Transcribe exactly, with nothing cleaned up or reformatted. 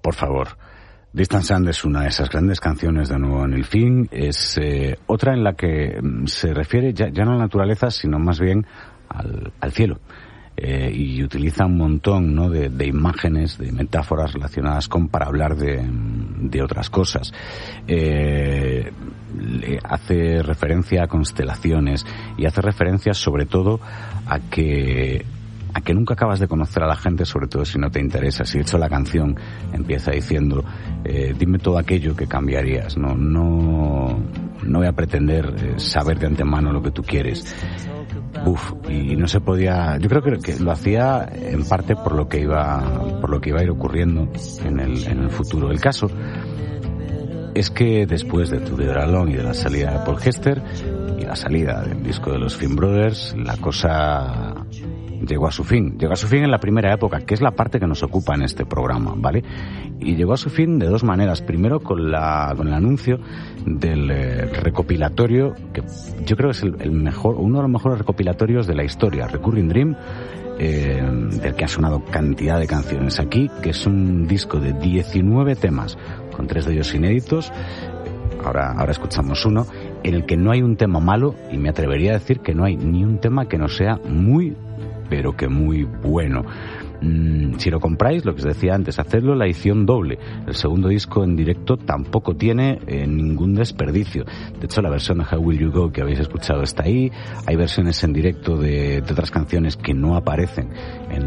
por favor. Distant Sun es una de esas grandes canciones de Nuevo en el Fin. Es eh, otra en la que se refiere ya, ya no a la naturaleza, sino más bien al, al cielo. Eh, y utiliza un montón, ¿no?, de, de imágenes, de metáforas relacionadas con para hablar de, de otras cosas. Eh, le hace referencia a constelaciones y hace referencia sobre todo a que a que nunca acabas de conocer a la gente, sobre todo si no te interesa. Si de hecho la canción empieza diciendo eh, dime todo aquello que cambiarías. No, no, no voy a pretender eh, saber de antemano lo que tú quieres. Uf, y no se podía, yo creo que, que lo hacía en parte por lo que iba, por lo que iba a ir ocurriendo en el, en el futuro. El caso es que después de To Get Along y de la salida de Paul Hester y la salida del disco de los Finn Brothers, la cosa llegó a su fin. Llegó a su fin en la primera época, que es la parte que nos ocupa en este programa, ¿vale? Y llegó a su fin de dos maneras. Primero con la con el anuncio del eh, recopilatorio, que yo creo que es el, el mejor, uno de los mejores recopilatorios de la historia, Recurring Dream, eh, del que ha sonado cantidad de canciones aquí, que es un disco de diecinueve temas, con tres de ellos inéditos. Ahora, ahora escuchamos uno, en el que no hay un tema malo, y me atrevería a decir que no hay ni un tema que no sea muy, pero que muy bueno. Mm, si lo compráis, lo que os decía antes, hacedlo la edición doble. El segundo disco en directo tampoco tiene eh, ningún desperdicio. De hecho, la versión de How Will You Go que habéis escuchado está ahí. Hay versiones en directo de, de otras canciones que no aparecen en